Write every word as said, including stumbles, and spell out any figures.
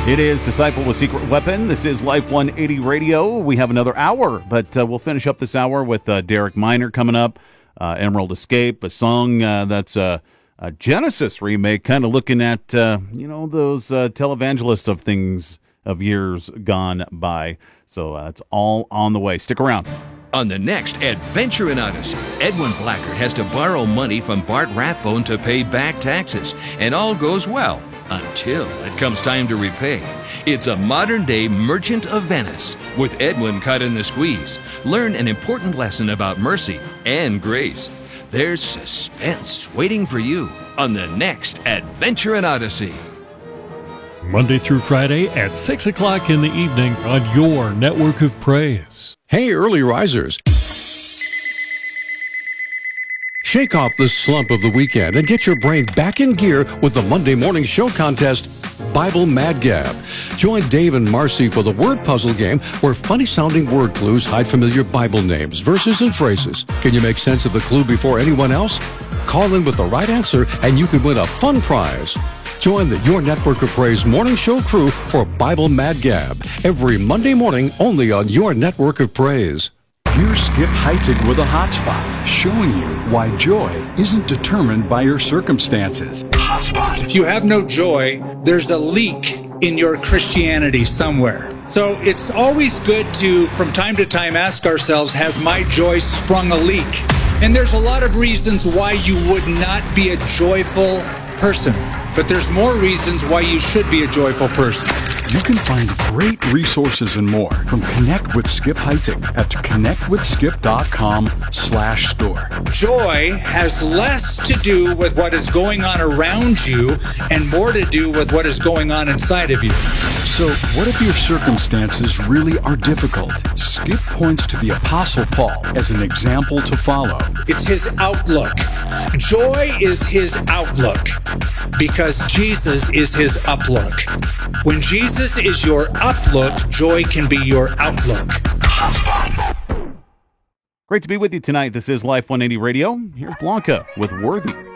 It is Disciple with Secret Weapon. This is Life one eighty Radio. We have another hour, but uh, we'll finish up this hour with uh, Derek Minor coming up. Uh, Emerald Escape, a song uh, that's a, a Genesis remake, kind of looking at, uh, you know, those uh, televangelists of things of years gone by. So uh, it's all on the way. Stick around. On the next Adventure in Odyssey, Edwin Blackard has to borrow money from Bart Rathbone to pay back taxes, and all goes well until it comes time to repay. It's a modern-day Merchant of Venice with Edwin caught in the squeeze. Learn an important lesson about mercy and grace. There's suspense waiting for you on the next Adventure in Odyssey. Monday through Friday at six o'clock in the evening on your network of praise. Hey, early risers. Shake off the slump of the weekend and get your brain back in gear with the Monday morning show contest, Bible Mad Gab. Join Dave and Marcy for the word puzzle game where funny-sounding word clues hide familiar Bible names, verses, and phrases. Can you make sense of the clue before anyone else? Call in with the right answer and you could win a fun prize. Join the Your Network of Praise morning show crew for Bible Mad Gab every Monday morning only on Your Network of Praise. Here's Skip Heitzig with a hotspot, showing you why joy isn't determined by your circumstances. Hotspot. If you have no joy, there's a leak in your Christianity somewhere. So it's always good to, from time to time, ask ourselves, has my joy sprung a leak? And there's a lot of reasons why you would not be a joyful person. But there's more reasons why you should be a joyful person. You can find great resources and more from Connect with Skip Heitzig at connectwithskip.com slash store. Joy has less to do with what is going on around you and more to do with what is going on inside of you. So what if your circumstances really are difficult? Skip points to the Apostle Paul as an example to follow. It's his outlook. Joy is his outlook because Jesus is his uplook. When Jesus is your uplook, joy can be your outlook. Great to be with you tonight. This is Life one eighty Radio. Here's Blanca with Worthy.